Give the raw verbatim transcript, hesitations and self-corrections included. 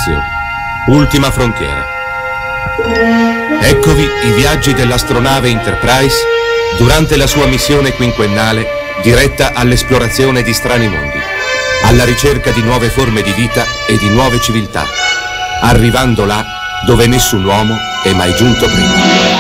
Spazio, ultima frontiera. Eccovi i viaggi dell'astronave Enterprise durante la sua missione quinquennale diretta all'esplorazione di strani mondi, alla ricerca di nuove forme di vita e di nuove civiltà, arrivando là dove nessun uomo è mai giunto prima.